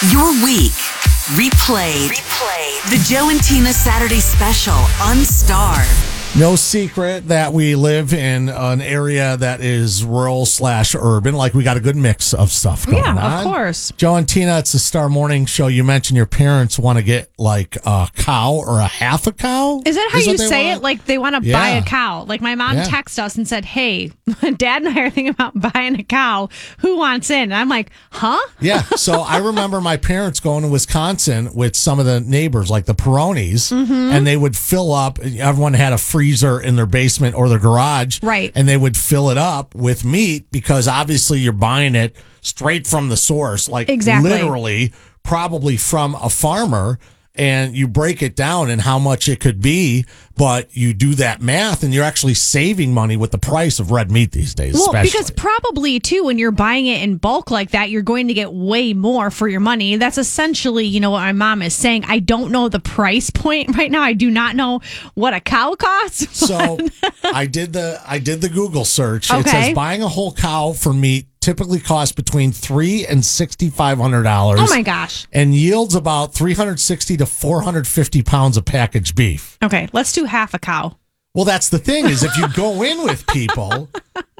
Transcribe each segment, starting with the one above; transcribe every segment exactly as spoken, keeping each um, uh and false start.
Your week replayed. Replayed. The Joe and Tina Saturday Special on Star. No secret that we live in an area that is rural slash urban. Like, we got a good mix of stuff going yeah, on. Yeah, of course. Joe and Tina, it's the Star Morning Show. You mentioned your parents want to get like a cow or a half a cow. Is that how is you say want? it? Like, they want to Yeah. buy a cow. Like, my mom Yeah. texted us and said, hey, Dad and I are thinking about buying a cow. Who wants in? And I'm like, huh? Yeah. So I remember my parents going to Wisconsin with some of the neighbors, like the Peronis, Mm-hmm. and they would fill up. Everyone had a freezer in their basement or their garage. Right. And they would fill it up with meat because obviously you're buying it straight from the source, like Exactly. literally probably from a farmer. And you break it down and how much it could be, but you do that math and you're actually saving money with the price of red meat these days. Well, especially. because probably, too, when you're buying it in bulk like that, you're going to get way more for your money. That's essentially, you know, what my mom is saying. I don't know the price point right now. I do not know what a cow costs. So I did the I did the Google search. It Okay. says buying a whole cow for meat typically costs between three and sixty five hundred dollars. Oh, my gosh. And yields about three hundred sixty to four hundred fifty pounds of packaged beef. Okay, let's do half a cow. Well, that's the thing is if you go in with people,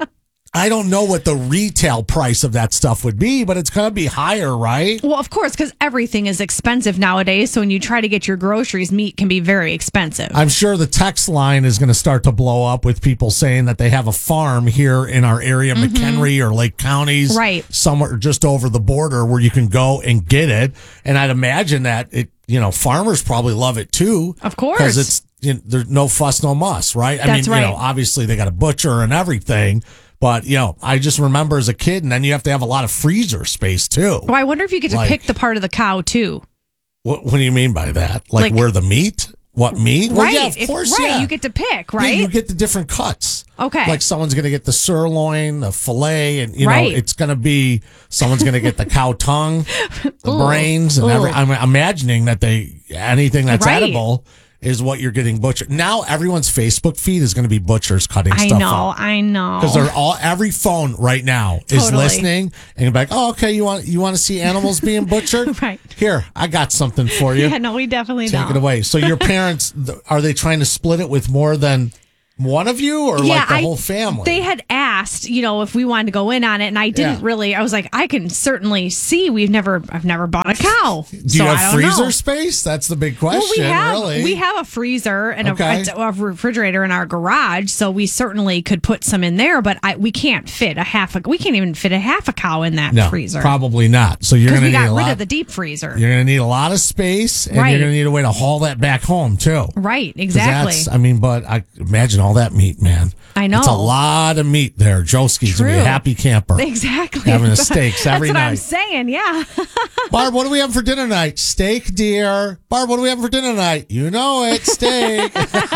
I don't know what the retail price of that stuff would be, but it's going to be higher, right? Well, of course, because everything is expensive nowadays. So when you try to get your groceries, meat can be very expensive. I'm sure the text line is going to start to blow up with people saying that they have a farm here in our area, Mm-hmm. McHenry or Lake Counties, Right. somewhere just over the border where you can go and get it. And I'd imagine that it, you know, farmers probably love it too. Of course. Because it's, you know, there's no fuss, no muss, right? I That's mean, you right. know, obviously they got a butcher and everything. But, you know, I just remember as a kid, and then you have to have a lot of freezer space too. Well, I wonder if you get to Like- pick the part of the cow too. What, what do you mean by that? Like, Like- where the meat? What meat? Well, right. yeah, of If- course, right. yeah. You get to pick, Yeah, right? you get the different cuts. Okay. Like someone's going to get the sirloin, the filet, and, you Right. know, it's going to be, someone's going to get the cow tongue, the Ooh. brains, and Ooh. every, I'm imagining that they, anything that's Right. edible is what you're getting butchered. Now everyone's Facebook feed is going to be butchers cutting I stuff know, up. I know. Because they're all, every phone right now is Totally. listening and you're like, oh, okay, you want, you want to see animals being butchered? Right. Here, I got something for you. Yeah, no, we definitely Take don't. it away. So your parents, th- are they trying to split it with more than one of you or like the I- whole family? They had asked, you know, if we wanted to go in on it, and I didn't Yeah. really. I was like, I can certainly see. We've never, I've never bought a cow. Do so you I have don't freezer know. space? That's the big question, Well, we have really. we have a freezer and Okay. a, a refrigerator in our garage, so we certainly could put some in there. But I, we can't fit a half. A, we can't even fit a half a cow in that no, freezer probably not. So you're because going we to need got a rid lot. of the deep freezer. You're going to need a lot of space, and Right. you're going to need a way to haul that back home too. Right, 'Cause exactly. That's, I mean, but I imagine all that meat, man. I know. It's a lot of meat there. Joski's going to be a True. happy camper. Exactly. Having the steaks every That's what night. I'm saying. Yeah. Barb, what do we have for dinner tonight? Steak, dear. Barb, what do we have for dinner tonight? You know it, steak.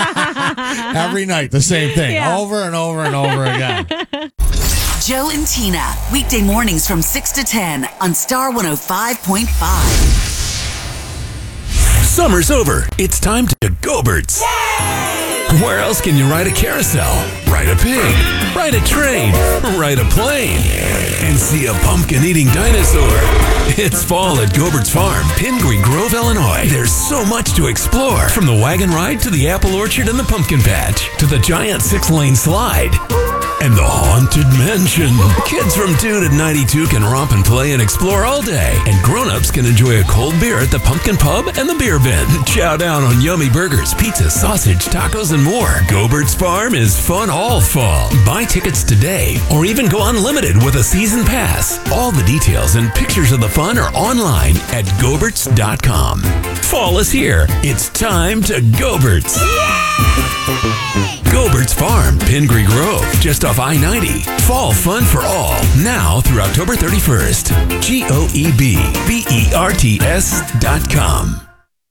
Every night, the same thing, Yeah. over and over and over again. Joe and Tina, weekday mornings from six to ten on Star one oh five point five. Summer's over. It's time to Go-Birds. Where else can you ride a carousel, ride a pig, ride a train, ride a plane, and see a pumpkin-eating dinosaur? It's fall at Go-Birds Farm, Pingree Grove, Illinois. There's so much to explore, from the wagon ride to the apple orchard and the pumpkin patch, to the giant six-lane slide, and the Haunted Mansion. Kids from two to ninety-two can romp and play and explore all day, and grown-ups can enjoy a cold beer at the Pumpkin Pub and the Beer Bin. Chow down on yummy burgers, pizza, sausage, tacos, and more. Go-Birds Farm is fun all fall. Buy tickets today, or even go unlimited with a season pass. All the details and pictures of the fun are online at go birds dot com. Fall is here. It's time to Go-Birds. Go-Birds Farm, Pingree Grove, just off I ninety. Fall fun for all, now through October thirty-first. G O E B B E R T S dot com.